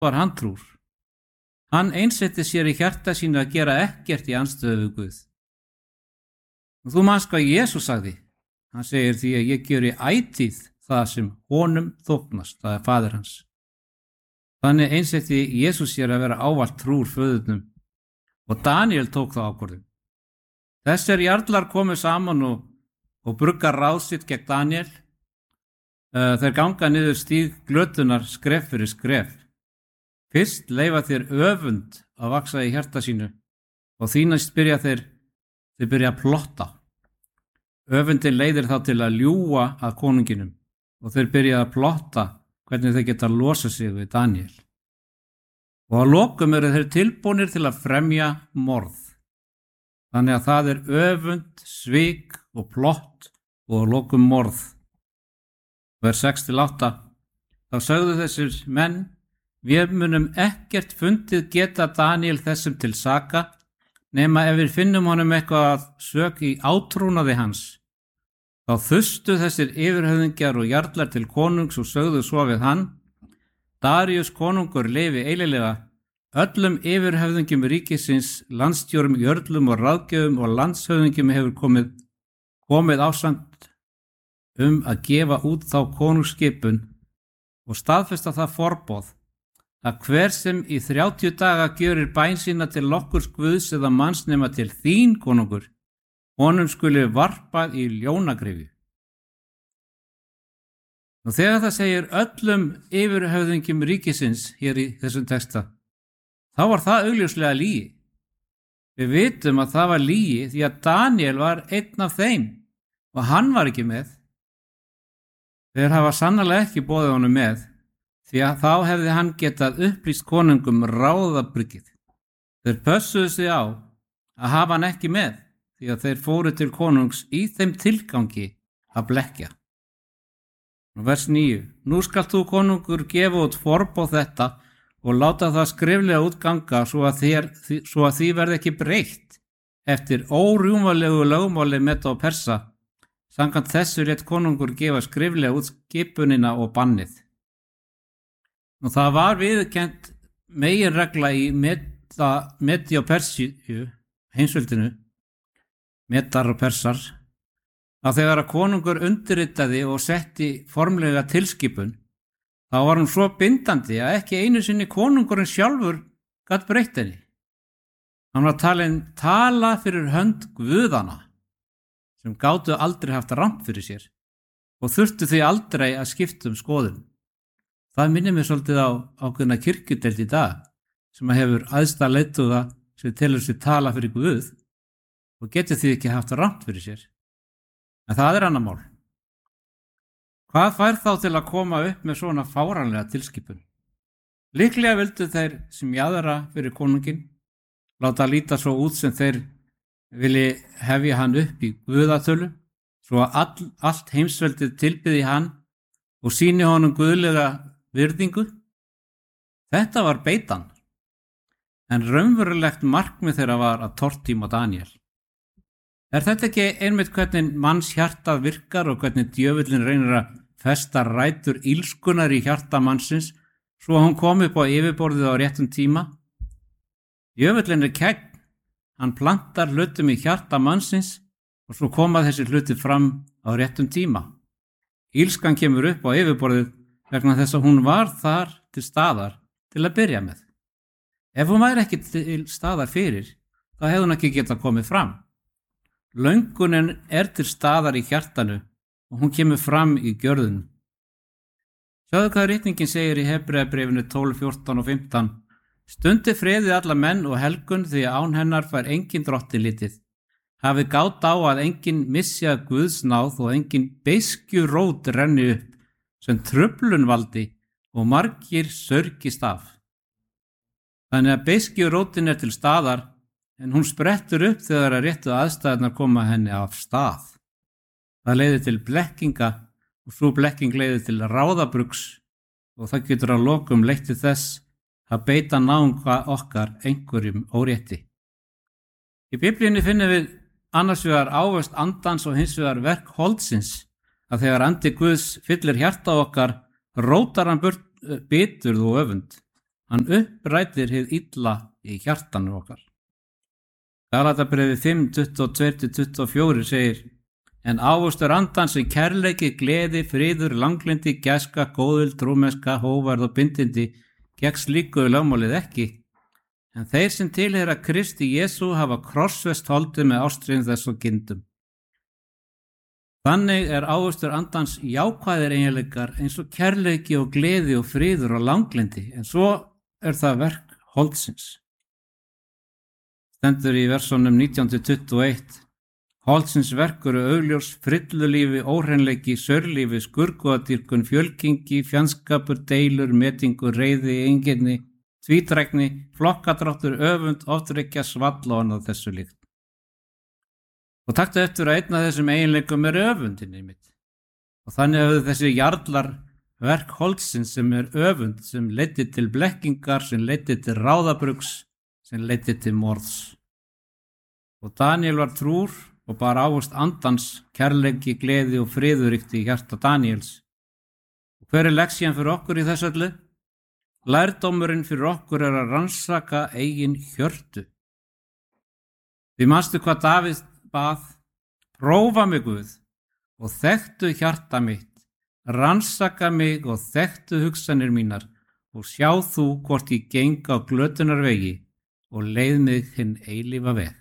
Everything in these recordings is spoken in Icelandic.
var hann trúr. Hann einsetti sér í hjarta sínu að gera ekkert í andstöðu við Guð. Og þú manst hvað Jesús sagði. Hann segir því að ég geri ætíð það sem honum þóknast, það er faðir hans. Þannig einsetti Jesús sér að vera ávallt trúr föðurnum og Daniel tók þá ákvörðun. Þessir jarlar komu saman og brugga ráð sitt gegn Daniel. Þeir ganga niður stíg glötunar skref fyrir skref. Fyrst leyfa þeir öfund að vaxa í hjarta sínu og því næst byrja þeir byrja að plotta. Öfundin leiðir þá til að ljúga að konunginum og þeir byrja að plotta hvernig þeir geta losa sig við Daniel. Og að lokum eru þeir tilbúnir til að fremja morð. Þannig að það er öfund, svik og plott og að lokum morð. Vers 6-8. Þá sögðu þessir menn: við munum ekkert fundið geta Daniel þessum til saka, nema ef við finnum honum eitthvað sök í átrúnaði hans. Þá þustu þessir yfirhöfðingjar og jarlar til konungs og sögðu svo við hann: Daríus konungur lifi eililega, öllum yfirhöfðingjum ríkisins, landstjórum, jörlum og ráðgjöfum og landshöfðingjum hefur komið ásamt að gefa út þá konungsskipun og staðfesta það forboð að hver sem í 30 daga gjörir bæn sína til nokkurs guðs eða manns nema til þín konungur, honum skuli varpað í ljónagryfju. Og þegar það segir öllum yfirhöfðingjum ríkisins hér í þessum texta, þá var það augljóslega lygi. Við vitum að það var lygi því að Daniel var einn af þeim og hann var ekki með. Þeir hafa sannarlega ekki boðið honum með, því að þá hefði hann getað upplýst konungum ráðabryggið. Þeir pössuðu sig á að hafa hann ekki með, því að þeir fóru til konungs í þeim tilgangi að blekkja. Vers 9. Nú skalt þú konungur gefa út forboð þetta og láta það skriflega útganga svo að því verði ekki breytt eftir órjúmvalegu lögmáli Meda og Persa. Samkvæmt þessu lét konungur gefa skriflega út skipunina og bannið. Og það var viðurkennt meginregla í Medi og Persíu, heimsveldinu, Medar og Persar, að þegar að konungur undirritaði og setti formlega tilskipun, þá var hún svo bindandi að ekki einu sinni konungurinn sjálfur gat breytt henni. Hann var talinn tala fyrir hönd guðana, sem gátu aldrei haft rangt fyrir sér og þurftu því aldrei að skipta skoðun. Það minnir mig svolítið á ákveðna kirkjudeild í dag sem hefur æðsta leiðtoga sem telur sig tala fyrir Guð og getur því ekki haft rangt fyrir sér. En það er annað mál. Hvað fær þá til að koma upp með svona fáránlega tilskipun? Líklega vildu þeir sem jaðra fyrir konunginn láta líta svo út sem þeir vilji hefja hann upp í guðatölu, svo að allt heimsveldið tilbyði hann og sýni honum guðlega virðingu. Þetta var beitan, en raunverulegt markmið þeirra var að tortíma Daniel. Er þetta ekki einmitt hvernig manns hjartað virkar og hvernig djöfullinn reynir að festa rætur ílskunar í hjarta mannsins svo að hún kom upp á yfirborðið á réttum tíma? Djöfullinn er kegn. Hann plantar hlutum í hjarta mannsins og svo koma þessi hluti fram á réttum tíma. Ílskan kemur upp á yfirborðið vegna þess að hún var þar til staðar til að byrja með. Ef hún væri ekki til staðar fyrir, þá hefði hún ekki getað komið fram. Löngunin er til staðar í hjartanu og hún kemur fram í gjörðunum. Sjáðu hvað ritningin segir í Hebreabréfinu 12, 14 og 15. Stundi friði alla menn og helgun því að án hennar fær engin drottin lítið. Hafi gátt á að engin missi að Guðs náð og engin beiskjurót renni upp sem truflun valdi og margir sörgist af. Þannig að beiskjurótin er til staðar en hún sprettur upp þegar að réttu aðstæðnar koma henni af stað. Það leiðir til blekkinga og svo blekking leiðir til ráðabrugs og það getur að lokum leitt til þess að beita náunga okkar einhverjum órétti. Í Biblíunni finnum við annars vegar ávöxt andans og hins vegar verk holdsins, að þegar andi Guðs fyllir hjarta okkar, rótar hann burt biturð og öfund. Hann upprætir hið illa í hjartanu okkar. Galatabréfi 5:22-24 segir: En ávöxtur andans er kærleiki, gleði, friður, langlindi, gæska, góðvild, trúmennska, hógværð og bindindi. Gegn slíku lögmálið ekki. En þeir sem tilheyra Kristi Jesú hafa krossfest holdið með ástríðum þess og gindum. Þannig er ávöxtur andans jákvæðir eiginleikar eins og kærleiki og gleði og friður og langlindi, en svo er það verk holdsins. Stendur í versunum 19-21: Holdsins verkur eru augljós, frillulífi, óhreinleiki, saurlífi, skurðgoðadýrkun, fjölkingi, fjandskapur, deilur, metingur, reiði, einkenni, tvítrækni, flokkadráttur, öfund, oftrekja, svall og annað þessu líkt. Og taktu eftir að einn af þessum eiginleikum er öfundin einmitt. Og þannig hafðu þessi jarlar verk holdsins sem er öfund, sem leiddi til blekkingar, sem leiddi til ráðabrugs, sem leiddi til morðs. Og Daniel var trúr og bar ávöxt andans, kærleiki, gleði og friðuríkt í hjarta Daniels. Og hver er leksían fyrir okkur í þessu öllu? Lærdómurinn fyrir okkur er að rannsaka eigin hjörtu. Þið manstu hvað Davíð bað: Prófa mig, Guð, og þekktu hjarta mitt, rannsaka mig og þekktu hugsanir mínar, og sjá þú hvort ég geng á glötunar vegi og leið mig hinn eilífa veg.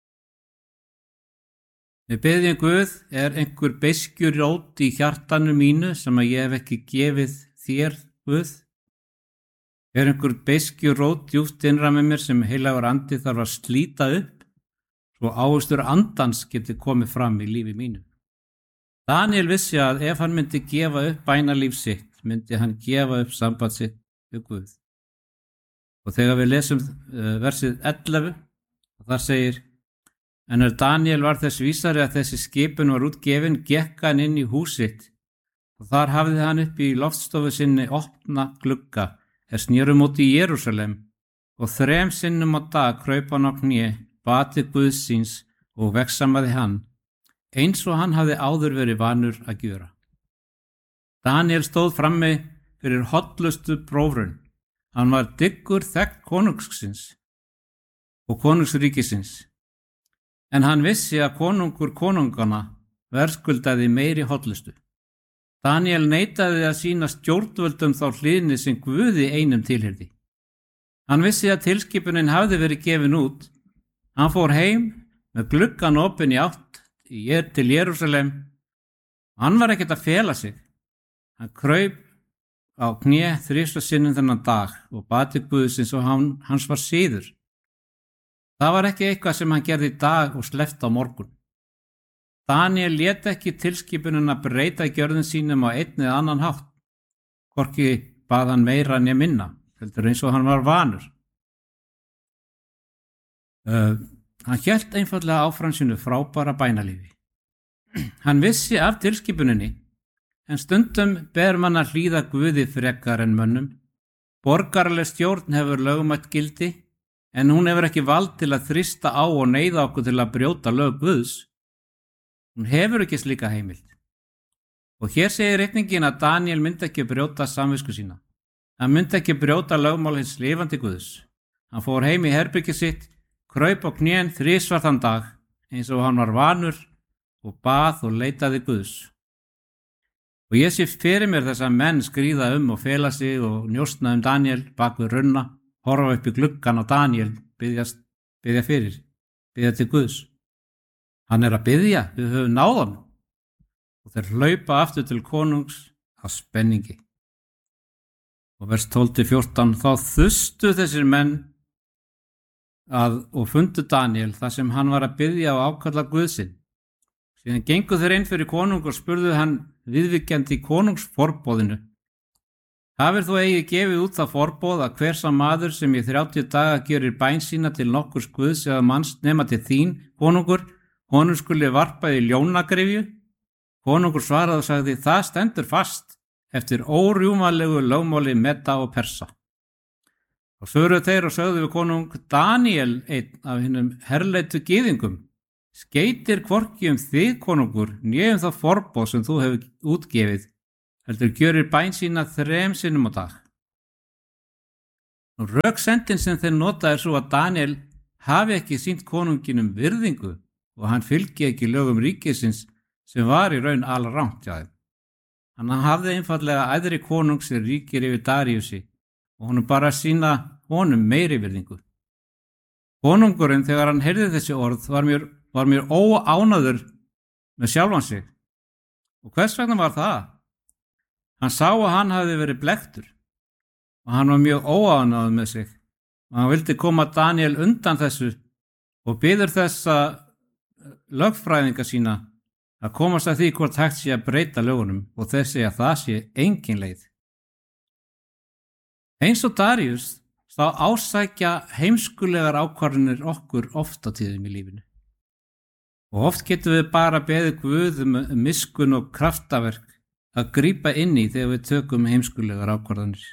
Við biðjum Guð, er einhver beiskjur rót í hjartanu mínu sem að ég hef ekki gefið þér, Guð? Er einhver beiskjur rót djúpt innra með mér sem heilagur andi þarf að slíta upp, svo ávöxtur andans geti komið fram í lífi mínu? Daniel vissi að ef hann myndi gefa upp bænalíf sitt, myndi hann gefa upp samband sitt við Guð. Og þegar við lesum versið 11, þar segir: En Daniel var þess vísari að þessi skipun var útgefin, gekk hann inn í hús sitt, og þar hafði hann upp í loftstofu sinni opna glugga, snéru móti í Jerúsalem, og 3 sinnum á dag kraup hann á kné, bati Guðs síns og vegsamaði hann, eins og hann hafði áður verið vanur að gjöra. Daniel stóð frammi fyrir hollustu prófraun. Hann var dyggur þegn konungsins og konungsríkisins, en hann vissi að konungur konungana verðskuldaði meiri hollustu. Daniel neitaði að sýna stjórnvöldum þá hlýðni sem Guði einum tilheyrði. Hann vissi að tilskipunin hafði verið gefin út. Hann fór heim með gluggan opinn í átt til Jerúsalem. Hann var ekkert að fela sig. Hann kraup á kné 3 sinnum þennan dag og bati Guðsins og hans var siður. Það var ekki eitthvað sem hann gerði í dag og sleppti á morgun. Daniel lét ekki tilskipunin að breyta gjörðum sínum á einn eða annan hátt. Hvorki bað hann meira né minna, heldur eins og hann var vanur. Hann hélt einfaldlega áfram sínu frábæra bænalífi. Hann vissi af tilskipuninni, en stundum ber mann að hlýða Guði frekar en mönnum. Borgaraleg stjórn hefur lögmætt gildi, en hún hefur ekki vald til að þrýsta á og neyða okkur til að brjóta lög Guðs. Hún hefur ekki slíka heimild. Og hér segir reikningin að Daniel myndi ekki brjóta samvisku sína. Hann myndi ekki brjóta lögmál hins lifandi Guðs. Hann fór heim í herbergið sitt, kraup á knén 3 þann dag, eins og hann var vanur, og bað og leitaði Guðs. Og ég sé fyrir mér þess að menn skríða og fela sig og njósna Daniel bak við runna, horfa upp í gluggan á Daniel, biðja til Guðs. Hann er að biðja, við höfum náð hann. Og þeir hlaupa aftur til konungs af spenningi. Og vers 12-14, þá þustu þessir menn og fundu Daniel þar sem hann var að biðja og ákalla Guðsinn. Síðan gengu þeir inn fyrir konung og spurðu hann viðvíkjandi í konungsforboðinu: Hafir þú eigi gefið út það forboð að hver sá maður sem í 30 daga gerir bæn sína til nokkurs Guðs eða manns nema til þín, konungur, honum skuli varpa í ljónagrifju? Konungur svaraði og sagði: Það stendur fast eftir órjúmanlegu lögmáli Meda og Persa. Og svöruðu þeir og sögðu við konung: Daniel, einn af hinnum herleitu gyðingum, skeytir hvorki þig, konungur, né það forboð sem þú hefur útgefið, heldur gjörir bæn sína 3 sinnum á dag. Og röksendin sem þeir nota svo að Daniel hafi ekki sýnt konunginum virðingu og hann fylgi ekki lögum ríkisins sem var í raun alrangt hjá þeim. Hann hafði einfallega æðri konung sem ríkir yfir Daríusi og honum bara sýna honum meiri virðingu. Konungurinn, þegar hann heyrði þessi orð, var mér óánaður með sjálfan sig. Og hvers vegna var það? Hann sá að hann hafði verið blekktur og hann var mjög óánaður með sig og hann vildi koma Daniel undan þessu og biður þessa lögfræðinga sína að komast að því hvort hægt sé að breyta lögunum og þeir segja að það sé engin leið. Eins og Daríus þá ásækja heimskulegar ákvarðanir okkur oft á tíðum í lífinu. Og oft getum við bara beðið Guð miskunn og kraftaverk að grípa inn í þegar við tökum heimskulegar ákvarðanir.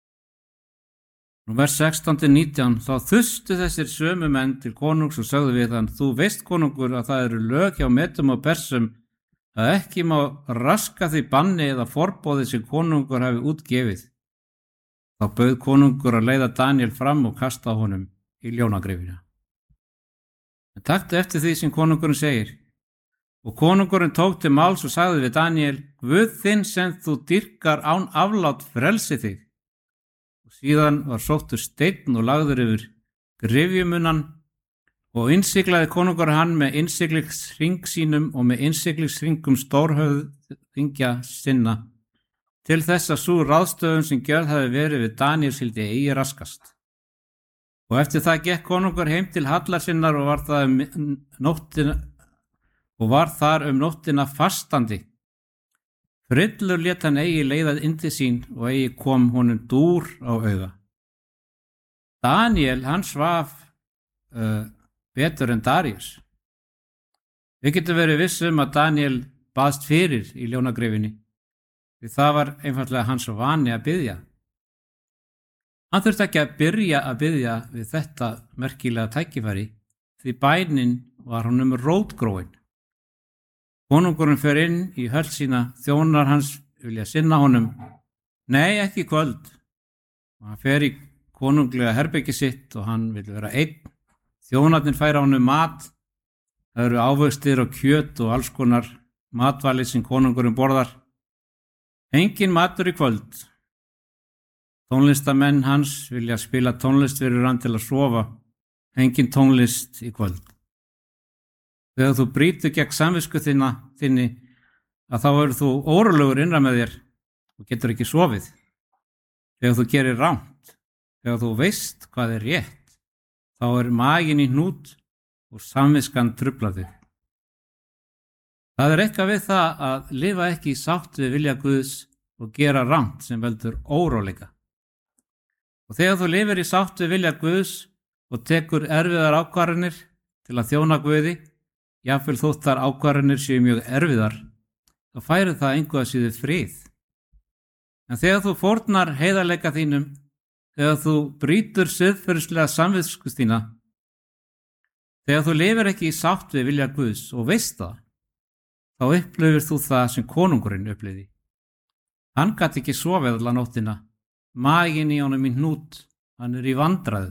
Nú vers 16-19, þá þustu þessir sömu menn til konungs og sögðu við hann: Þú veist, konungur, að það eru lög hjá Medum og Persum að ekki má raska því banni eða forbóði sem konungur hafi útgefið. Þá bauð konungur að leiða Daniel fram og kasta honum í ljónagrifina. En taktu eftir því sem konungurinn segir. Og konungurinn tók til máls og sagði við Daniel: Guð þinn sem þú dýrkar án aflát frelsi þig. Síðan var sóttur steinn og lagður yfir gryfjumunnan og innsiglaði konungur hann með innsiglingsring sínum og með innsiglingsringum stórhöfðingja sinna til þess að sú ráðstöfun sem gjörð hafi verið við Daniel skyldi eigi raskast. Og eftir það gekk konungur heim til hallar sinnar og var þar nóttina fastandi. Frillur lét hann eigi leiðað inn til sín og eigi kom honum dúr á auga. Daniel, hann svaf betur en Daríus. Við getum verið vissum að Daniel baðst fyrir í ljónagrifinni, því það var einfallega hans vani að biðja. Hann þurfti ekki að byrja að biðja við þetta merkilega tækifæri, því bænin var honum rótgróin. Konungurinn fer inn í höll sína, þjónar hans vilja sinna honum. Nei, ekki í kvöld. Og hann fer í konunglega herbergi sitt og hann vil vera einn. Þjónarnir færa honum mat. Það eru ávöxtir og kjöt og alls konar matvæli sem konungurinn borðar. Engin matur í kvöld. Tónlistamenn hans vilja spila tónlist fyrir hann til að sofa. Engin tónlist í kvöld. Þegar þú brýtur gegn samvisku þinni að þá verður þú órólegur innra með þér og getur ekki sofið. Þegar þú gerir rangt, þegar þú veist hvað er rétt, þá er maginn í hnút og samviskan truflar þig. Það er eitthvað við það að lifa ekki í sátt við vilja Guðs og gera rangt sem veldur óróleika. Og þegar þú lifir í sátt við vilja Guðs og tekur erfiðar ákvarðanir til að þjóna Guði, jafnvel þótt þar ákvarðanir séu mjög erfiðar, þá færir það engu að síður frið. En þegar þú fórnar heiðarleika þínum, þegar þú brýtur siðferðislega samvisku þína, þegar þú lifir ekki í sátt við vilja Guðs og veist það, þá upplifir þú það sem konungurinn upplifði. Hann gat ekki sofið alla nóttina, maginn í honum í hnút, hann er í vandræðu.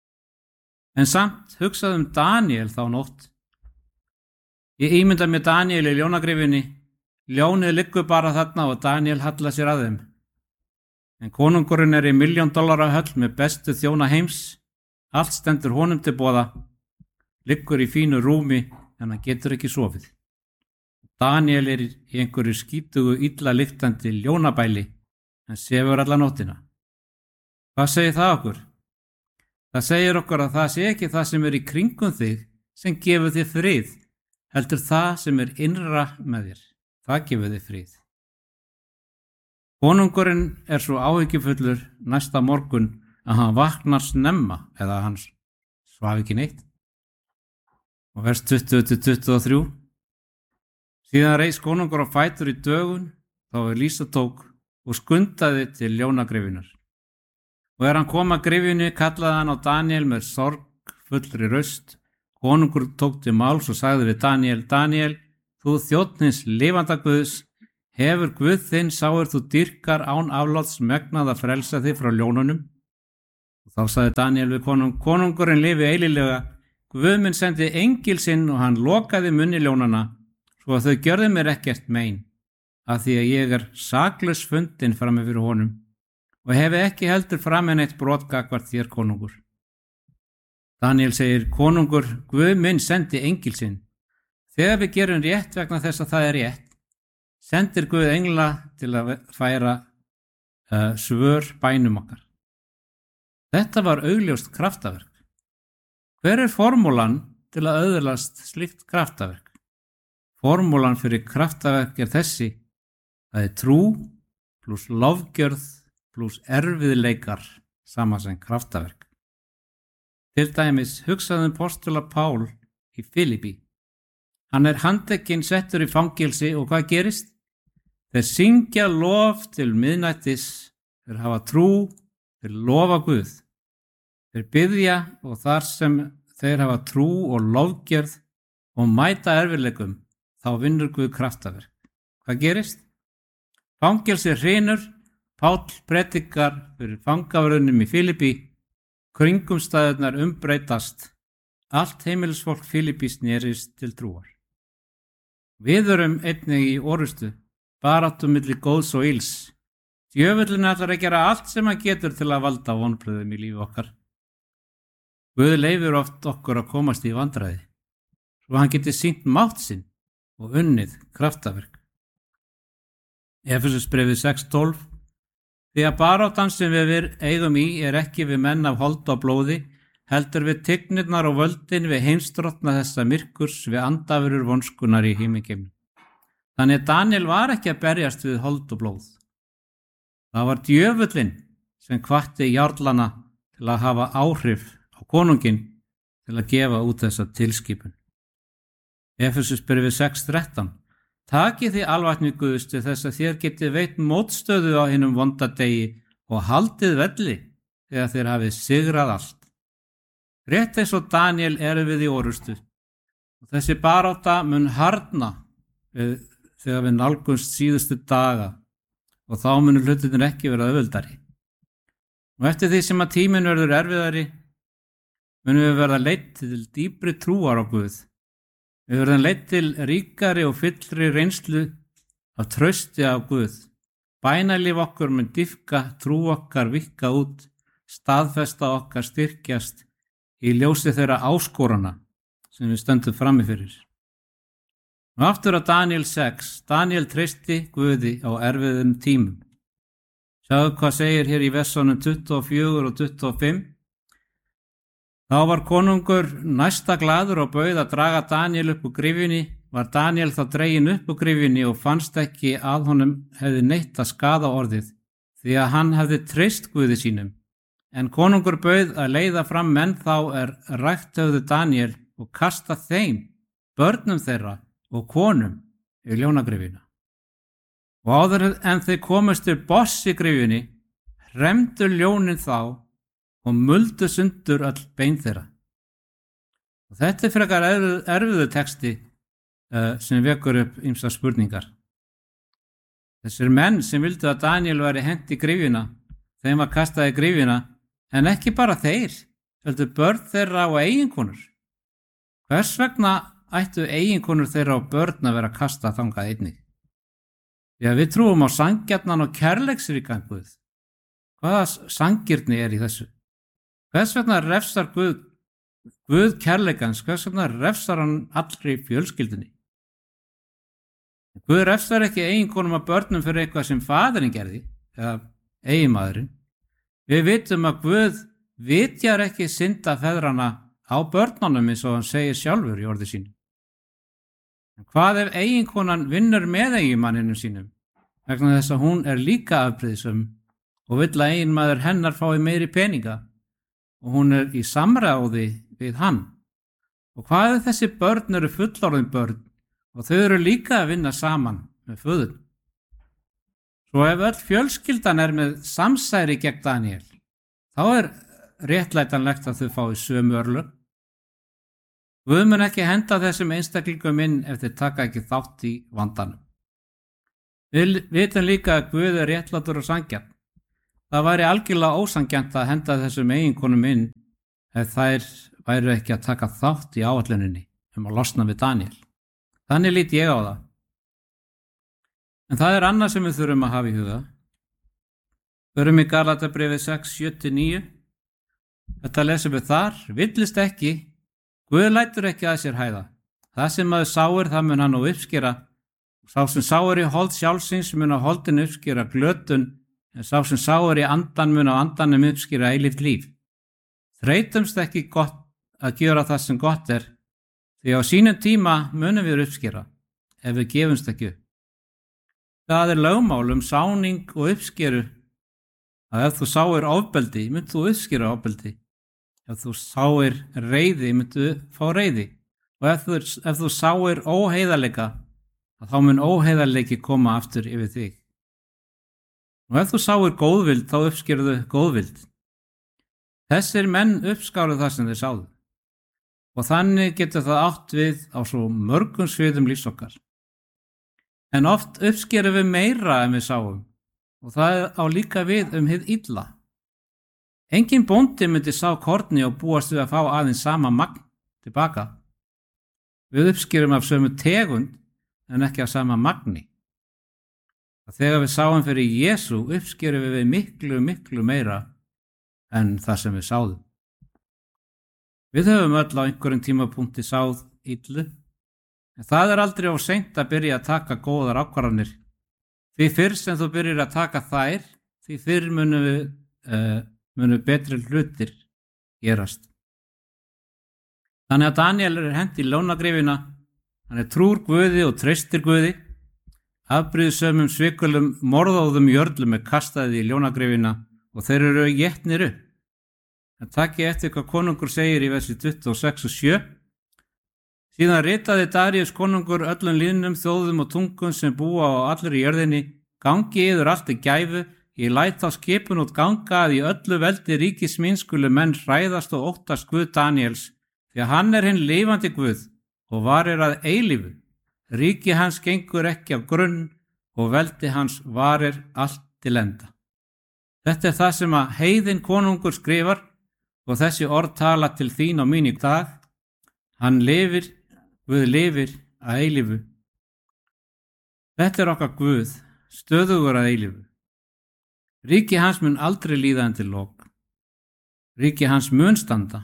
En samt hugsaði Daniel þá nótt. Ég ímynda mér Daniel í ljónagrifinni, ljónið liggur bara þarna og Daniel hallar sér að þeim. En konungurinn er í $1.000.000 höll með bestu þjóna heims, allt stendur honum til boða, liggur í fínu rúmi en hann getur ekki sofið. Daniel er í einhverju skítugu illa lyktandi ljónabæli, en sefur alla nóttina. Hvað segir það okkur? Það segir okkur að það sé ekki það sem er í kringum þig sem gefur þér frið, heldur það sem er innra með þér, það gefur þig frið. Konungurinn er svo áhyggjufullur næsta morgun að hann vaknar snemma eða hann svaf ekki neitt. Og vers 20-23. Síðan reis konungur á fætur í dögun, þá Lísa tók og skundaði til ljónagrifinar. Og hann kom að grifjunni, kallaði hann á Daniel með sorgfullri röst. Konungur tók til máls og sagði við Daniel: Daniel, þú þjónn hins lifanda Guðs, hefur Guð þinn sáir þú dýrkar án afláts megnað að frelsa þig frá ljónunum? Og Þá sagði Daniel við konungurinn lifi eilíflega, Guð minn sendi engil sinn og hann lokaði munni ljónanna, svo að þau gjörðu mér ekkert mein, af því að ég er saklaus fundinn frammi fyrir honum og hefi ekki heldur fram en eitt brot gagnvart þér, konungur. Daniel segir, konungur, Guð minn sendi engil sinn. Þegar við gerum rétt vegna þess að það er rétt, sendir Guð engla til að færa svör bænum okkar. Þetta var augljóst kraftaverk. Hver er formúlan til að öðlast slíkt kraftaverk? Formúlan fyrir kraftaverk er þessi: það er trú pluss lofgjörð pluss erfiðleikar saman sem kraftaverk. Til dæmis hugsaðum postula Pál í Filipi. Hann er handtekinn, settur í fangelsi og hvað gerist? Þeir syngja lof til miðnættis, þeir hafa trú, þeir lofa Guð. Þeir biðja og þar sem þeir hafa trú og lofgjörð og mæta erfiðleikum, þá vinnur Guð kraftaverk. Hvað gerist? Fangelsi hrynur, Páll predikar fyrir fangavörðunum í Filipi, kringumstæðurnar umbreytast, allt heimilisfólk Filipi snerist til trúar. Við erum einnig í orustu, baráttu milli góðs og ills. Djöfullinn ætlar að gera allt sem hann getur til að valda vonbrigðum í lífi okkar. Guð leyfir oft okkur að komast í vandræði, svo hann geti sýnt mátt sinn og unnið kraftaverk. Efesusbréfið 6:12. Því að baráttan sem við eigum í er ekki við menn af hold og blóði, heldur við tignirnar og völdin, við heimsdrottna þessa myrkurs, við andafurur vonskunar í himingeimnum. Þannig að Daniel var ekki að berjast við hold og blóð. Það var djöfullinn sem hvatti jarlana til að hafa áhrif á konunginn til að gefa út þessa tilskipun. Efesusbréfið 6:13. Takið þið alvæpni Guðs til þess að þér getið veitt mótstöðu á hinum vonda degi og haldið velli þegar þér hafið sigrað allt. Rétt eins og Daniel erum við í orustu og þessi barátta mun harðna þegar við nálgumst síðustu daga og þá munur hlutirnir ekki vera auðveldari. Og eftir því sem að tíminn verður erfiðari, munum við verða leidd til dýpri trúar á Guð. Við verðum leidd til ríkari og fyllri reynslu af trausti á Guð. Bænalíf okkar mun dýpka, trú okkar vikka út, staðfesta okkar styrkjast í ljósi þeirra áskorana sem við stöndum frammi fyrir. Og aftur á Daniel 6. Daniel treysti Guði á erfiðum tímum. Sjáðu hvað segir hér í versunum 24 og 25. Þá var konungur næsta glaður og bauð að draga Daniel upp úr gryfjunni. Var Daniel þá dreginn upp úr gryfjunni og fannst ekki að honum hefði neitt að skaða orðið, því að hann hefði treyst Guði sínum. En konungur bauð að leiða fram menn þá rækt höfðu Daniel og kasta þeim, börnum þeirra og konum í ljónagryfjuna. Og áður en þeir komust til boss í gryfjunni, hremdu ljónin þá og muldu sundur öll bein þeirra. Og þetta frekar erfiðu texti sem vekur upp ýmsar spurningar. Þessir menn sem vildu að Daniel væri hent í gryfjuna, þeim var kastað í gryfjuna, en ekki bara þeir, heldur börn þeirra og eiginkonur. Hvers vegna ættu eiginkonur þeirra og börn að vera kastað þangað einnig? Já, við trúum á sanngjarnan og kærleiksríkan Guð. Hvaða sanngirni er í þessu? Hvers vegna refsar Guð kærleikans? Hvers vegna refsar hann allri fjölskyldunni? Guð refsar ekki eiginkonum að börnum fyrir eitthvað sem faðirinn gerði, eða eiginmaðurinn. Við vitum að Guð vitjar ekki synda feðrana á börnunum eins og hann segir sjálfur í orði sínu. En hvað ef eiginkonan vinnur með eiginmanninum sínum, vegna þess að hún er líka afbrýðisöm og vill að eiginmaður hennar fái meiri peninga og hún er í samráði við hann? Og hvað ef þessi börn eru fullorðin börn og þau eru líka að vinna saman með föður? Svo ef öll fjölskyldan er með samsæri gegn Daniel, þá réttlætanlegt að þau fái sömu örlög. Guð mun ekki henda þessum einstaklingum inn ef þeir taka ekki þátt í vandanum. Við vitum líka að Guð er réttlátur og sanngjarn. Það væri algjörlega ósanngjarnt að henda þessum eiginkonum inn ef þær væru ekki að taka þátt í áætluninni að losna við Daniel. Þannig lít ég á það. En það annað sem við þurfum að hafa í huga. Förum í Galatabréfið 6:7-9. Þetta lesum við þar: Villist ekki, Guð lætur ekki að sér hæða. Það sem maður sáir, það mun hann nú uppskera. Sá sem sáir í hold sjálfsins mun á holdinu uppskera glötun, en sá sem sáir í andan mun á andanum uppskera eilíft líf. Þreytumst ekki gott að gera það sem gott er, því á sínum tíma munum við uppskera, ef við gefumst ekki upp. Það lögmál sáning og uppskeru, að ef þú sáir ofbeldi, mynd þú uppskera ofbeldi. Ef þú sáir reiði, myndu fá reiði. Og ef þú sáir óheiðarleika, þá mun óheiðarleiki koma aftur yfir þig. Og ef þú sáir góðvild, þá uppskerðu góðvild. Þessir menn uppskáru það sem þeir sáðu. Og þannig getur það átt við á svo mörgum sviðum lífs okkar. En oft uppskerum við meira en við sáum, og það á líka við hið illa. Engin bóndi myndi sá korni og búast við að fá aðeins sama magn tilbaka. Við uppskerum af sömu tegund en ekki af sama magni. Þegar við sáum fyrir Jesú uppskerum við miklu meira en það sem við sáðum. Við höfum öll á einhverjum tímapunkti sáð illu, en það aldrei of seint að byrja að taka góðar ákvarðanir. Því fyrr sem þú byrjar að taka þær, því fyrr munu betri hlutir gerast. Þannig að Daniel hent í ljónagrifina, hann trúr Guði og treystir Guði. Afbrýðisömum svikulum morðóðum jörlum kastaði í ljónagrifina og þeir eru étnir upp. En takið eftir hvað konungur segir í versi 26 og 7. Síðan ritaði Daríus konungur öllum lýðnum, þjóðum og tungum sem búa á allri jörðinni: gangi yður allt í gæfu, ég læt á skipun út ganga að í öllu veldi ríkis míns skulu menn hræðast og óttast Guð Daniels, því að hann hinn lifandi Guð og varir að eilífu. Ríki hans gengur ekki af grunn og veldi hans varir allt til enda. Þetta það sem að heiðin konungur skrifar, og þessi orð tala til þín og mín í dag. Hann lifir, Guð lifir að eilífu. Þetta okkar Guð, stöðugur að eilífu. Ríki hans mun aldrei líða til lok. Ríki hans mun standa.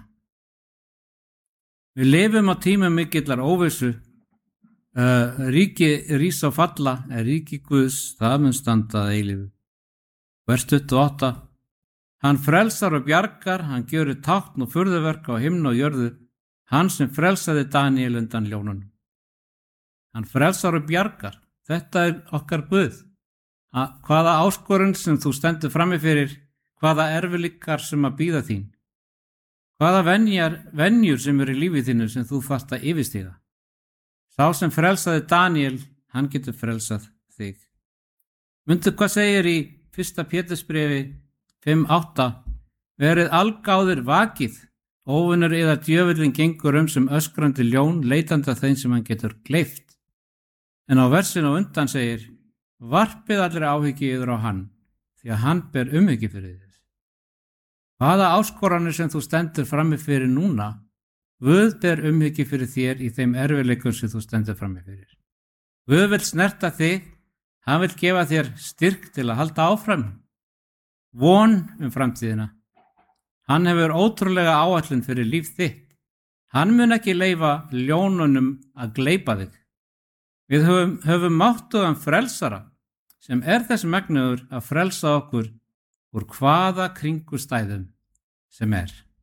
Við lifum á tímum mikillar óvissu. Ríki rís á falla, en ríki Guðs, það mun standa að eilífu. Vers 28. Hann frelsar og bjargar, hann gjörir tákn og furðuverk á himni og jörðu, hann sem frelsaði Daniel undan ljónunum. Hann frelsar og bjargar, þetta okkar Guð. Hvaða áskorun sem þú stendur frammi fyrir, hvaða erfiðleikar sem að bíða þín, hvaða venjur sem eru í lífið þínu sem þú þarft að yfirstíga. Sá sem frelsaði Daniel, hann getur frelsað þig. Mundu hvað segir í 1. Pétursbréfi 5:8. Verið algáðir vakið, óvinnur eða djöfullin gengur sem öskrandi ljón, leitandi að þeim sem hann getur gleypt. En á versinu undan segir: varpið allir áhyggju yfir á hann, því að hann ber umhyggju fyrir þér. Hvaða áskoranir sem þú stendur frammi fyrir núna, Guð ber umhyggju fyrir þér í þeim erfiðleikum sem þú stendur frammi fyrir. Guð vill snerta þig, hann vill gefa þér styrk til að halda áfram. Von framtíðina. Hann hefur ótrúlega áætlun fyrir líf þitt. Hann mun ekki leyfa ljónunum að gleypa þig. Við höfum máttugan frelsara sem þess megnugur að frelsa okkur úr hvaða kringustæðum sem